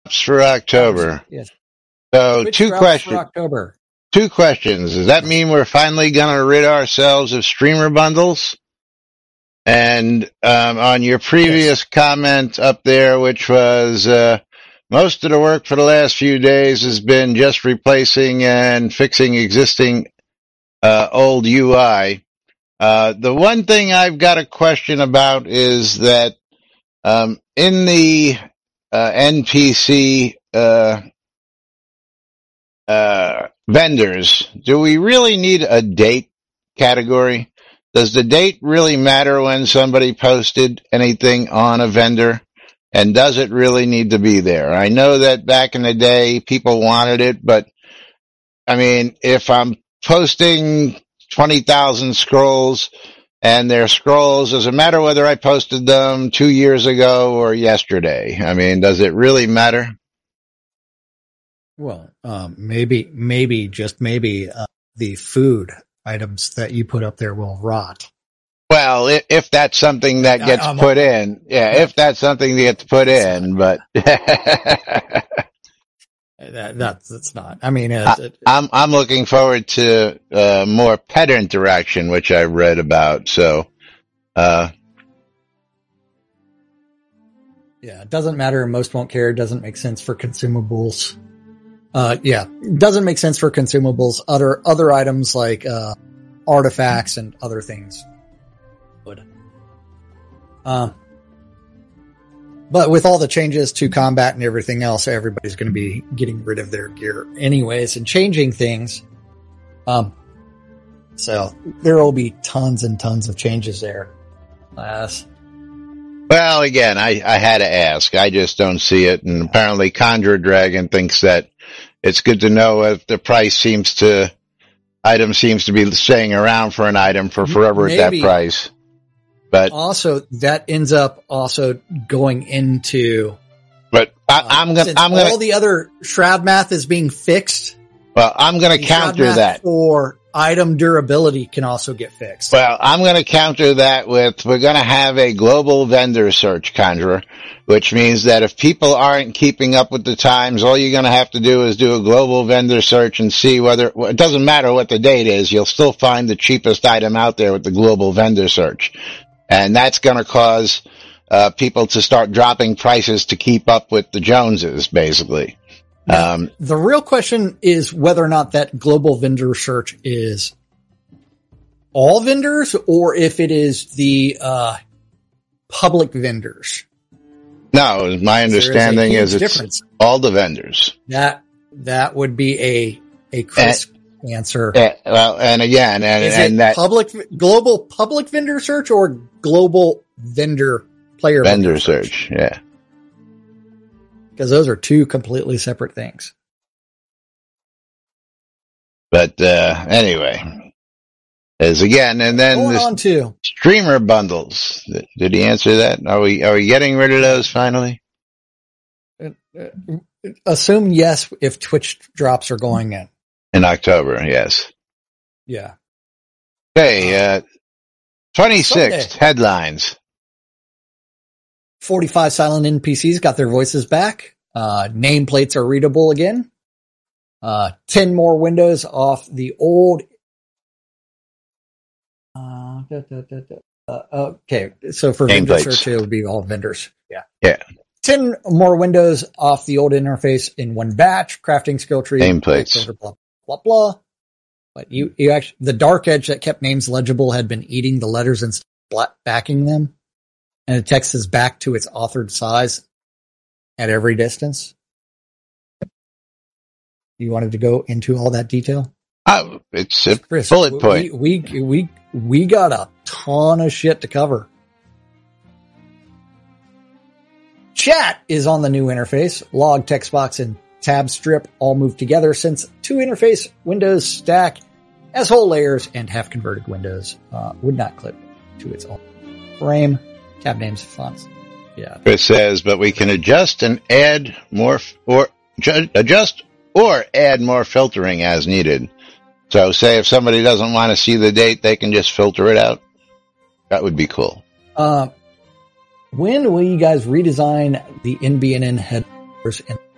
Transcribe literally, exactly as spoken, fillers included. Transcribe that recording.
for October. Yes. So Twitch two drops questions. for October. Two questions. Does that mean we're finally going to rid ourselves of streamer bundles? And um, on your previous yes. comment up there, which was uh, most of the work for the last few days has been just replacing and fixing existing uh, old U I. Uh, the one thing I've got a question about is that um, in the uh, N P C uh, uh, vendors, do we really need a date category? Does the date really matter when somebody posted anything on a vendor? And does it really need to be there? I know that back in the day, people wanted it, but I mean, if I'm posting twenty thousand scrolls and they're scrolls, does it matter whether I posted them two years ago or yesterday? I mean, does it really matter? Well, um, maybe, maybe, just maybe, uh, the food items that you put up there will rot. Well, if, if that's something that gets I, put in, yeah, if that's something that gets put in, but that, that's that's not. I mean, I, it, I'm I'm looking forward to uh, more pet interaction, which I read about. So, uh, yeah, it doesn't matter. Most won't care. It doesn't make sense for consumables. Uh, yeah, doesn't make sense for consumables. Other, other items like, uh, artifacts and other things would. Uh, but with all the changes to combat and everything else, everybody's going to be getting rid of their gear anyways and changing things. Um, so there will be tons and tons of changes there. Uh, well, again, I, I had to ask. I just don't see it. And apparently Conjure Dragon thinks that it's good to know if the price seems to, item seems to be staying around for an item for forever Maybe. at that price. But also that ends up also going into, but I, I'm going to, I'm going to, all the other Shroud math is being fixed. Well, I'm going to counter that. For item durability can also get fixed. Well, I'm going to counter that with, we're going to have a global vendor search, Conjurer, which means that if people aren't keeping up with the times, all you're going to have to do is do a global vendor search and see whether, it doesn't matter what the date is, you'll still find the cheapest item out there with the global vendor search. And that's going to cause uh people to start dropping prices to keep up with the Joneses, basically. Now, um the real question is whether or not that global vendor search is all vendors or if it is the uh public vendors. No, my understanding is, is it's difference. all the vendors. That that would be a a crisp and, answer. Uh, well, and again, and, is and it that public global public vendor search or global vendor player vendor, vendor search? search? Yeah, because those are two completely separate things. But uh anyway, as again, and then Going this on to streamer bundles. Did he answer that? Are we are we getting rid of those finally? Assume yes if Twitch drops are going in. In October, yes. Yeah. Okay, uh, twenty-sixth headlines. forty-five silent N P Cs got their voices back. Uh, nameplates are readable again. Uh, ten more windows off the old. Uh, da, da, da, da. Uh, okay, so for vendor search, it would be all vendors. Yeah. Yeah. ten more windows off the old interface in one batch. Crafting skill tree. Nameplates. Blah, blah, blah. But you, you actually, the dark edge that kept names legible had been eating the letters and backing them. And the text is back to its authored size at every distance. You wanted to go into all that detail? Uh, it's a Chris, bullet point. We, we, we, we got a ton of shit to cover. Chat is on the new interface. Log, text box, and tab strip all move together since two interface windows stack as whole layers and half converted windows uh, would not clip to its own frame. Tab names, fonts. Yeah. Chris says, but we can adjust and add more, or ju- adjust or add more filtering as needed. So say if somebody doesn't want to see the date, they can just filter it out. That would be cool. Uh, when will you guys redesign the N B N N headers and